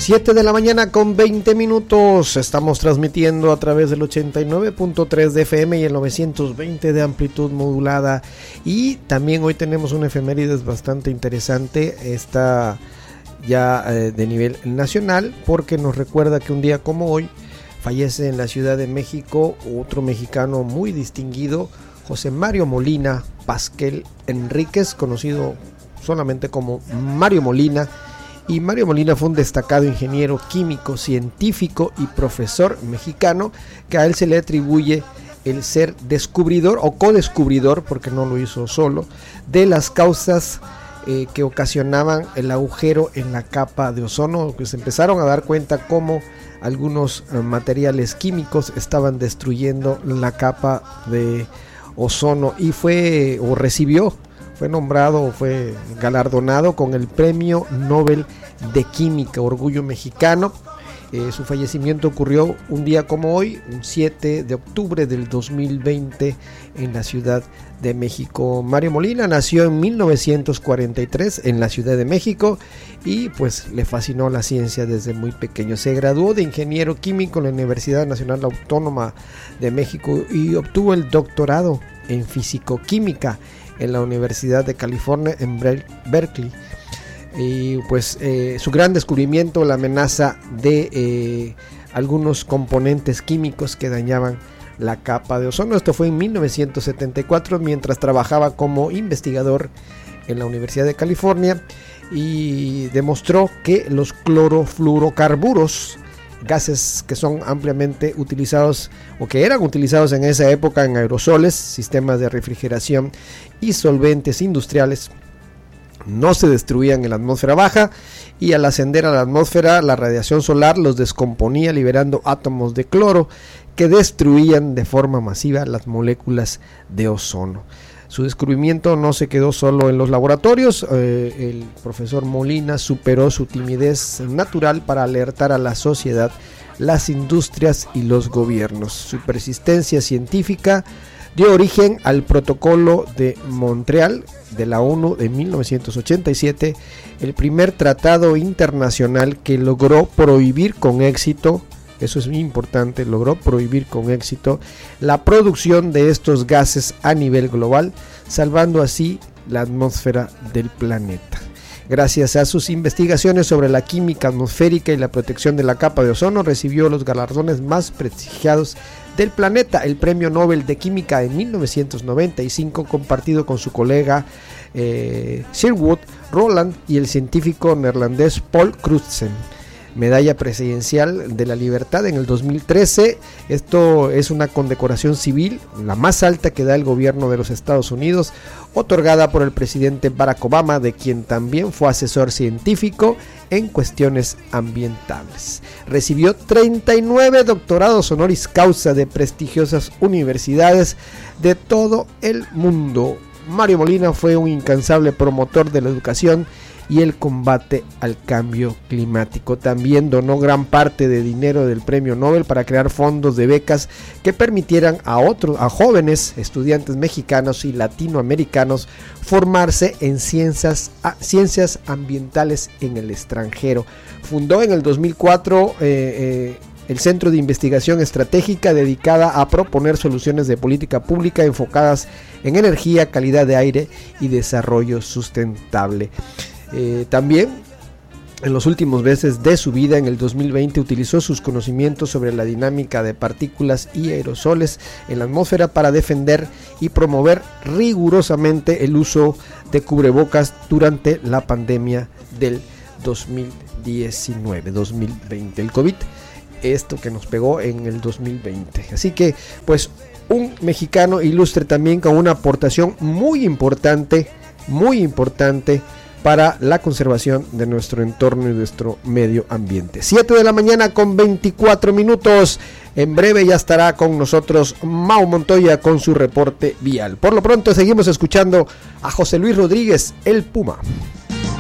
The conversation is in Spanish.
7 de la mañana con 20 minutos. Estamos transmitiendo a través del 89.3 de FM y el 920 de amplitud modulada. Y también hoy tenemos una efemérides bastante interesante. Está ya de nivel nacional, porque nos recuerda que un día como hoy fallece en la Ciudad de México otro mexicano muy distinguido, José Mario Molina Pasquel Enríquez, conocido solamente como Mario Molina. Y Mario Molina fue un destacado ingeniero químico, científico y profesor mexicano, que a él se le atribuye el ser descubridor o codescubridor, porque no lo hizo solo, de las causas que ocasionaban el agujero en la capa de ozono, que se empezaron a dar cuenta cómo algunos materiales químicos estaban destruyendo la capa de ozono, y fue nombrado, fue galardonado con el Premio Nobel de Química, orgullo mexicano. Su fallecimiento ocurrió un día como hoy, un 7 de octubre del 2020, en la Ciudad de México. Mario Molina nació en 1943 en la Ciudad de México y pues le fascinó la ciencia desde muy pequeño. Se graduó de ingeniero químico en la Universidad Nacional Autónoma de México y obtuvo el doctorado en físico-química en la Universidad de California en Berkeley. Y pues su gran descubrimiento, la amenaza de algunos componentes químicos que dañaban la capa de ozono. Esto fue en 1974, mientras trabajaba como investigador en la Universidad de California, y demostró que los clorofluorocarburos, gases que son ampliamente utilizados o que eran utilizados en esa época en aerosoles, sistemas de refrigeración y solventes industriales, no se destruían en la atmósfera baja, y al ascender a la atmósfera la radiación solar los descomponía, liberando átomos de cloro que destruían de forma masiva las moléculas de ozono. Su descubrimiento no se quedó solo en los laboratorios. El profesor Molina superó su timidez natural para alertar a la sociedad, las industrias y los gobiernos. Su persistencia científica dio origen al Protocolo de Montreal de la ONU de 1987, el primer tratado internacional que logró prohibir con éxito, eso es muy importante, logró prohibir con éxito la producción de estos gases a nivel global, salvando así la atmósfera del planeta. Gracias a sus investigaciones sobre la química atmosférica y la protección de la capa de ozono, recibió los galardones más prestigiados del planeta, el Premio Nobel de Química en 1995, compartido con su colega Sherwood Rowland y el científico neerlandés Paul Crutzen. Medalla Presidencial de la Libertad en el 2013. Esto es una condecoración civil, la más alta que da el gobierno de los Estados Unidos, otorgada por el presidente Barack Obama, de quien también fue asesor científico en cuestiones ambientales. Recibió 39 doctorados honoris causa de prestigiosas universidades de todo el mundo. Mario Molina fue un incansable promotor de la educación y el combate al cambio climático. También donó gran parte de dinero del Premio Nobel para crear fondos de becas que permitieran a jóvenes estudiantes mexicanos y latinoamericanos formarse en ciencias ambientales en el extranjero. Fundó en el 2004 el Centro de Investigación Estratégica, dedicada a proponer soluciones de política pública enfocadas en energía, calidad de aire y desarrollo sustentable. También en los últimos meses de su vida, en el 2020, utilizó sus conocimientos sobre la dinámica de partículas y aerosoles en la atmósfera para defender y promover rigurosamente el uso de cubrebocas durante la pandemia del 2019-2020, el COVID, esto que nos pegó en el 2020. Así que, pues, un mexicano ilustre también con una aportación muy importante para la conservación de nuestro entorno y nuestro medio ambiente. 7 de la mañana con 24 minutos. En breve ya estará con nosotros Mau Montoya con su reporte vial. Por lo pronto seguimos escuchando a José Luis Rodríguez, el Puma.